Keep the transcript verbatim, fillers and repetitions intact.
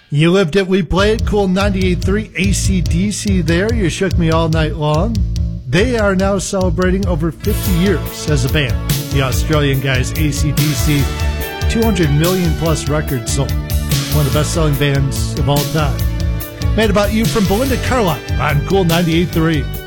You lived it, we played. Cool ninety-eight point three A C D C there. You shook me all night long. They are now celebrating over fifty years as a band. The Australian guys, A C D C, two hundred million plus records sold. One of the best-selling bands of all time. Made About You from Belinda Carlisle on Cool ninety-eight point three.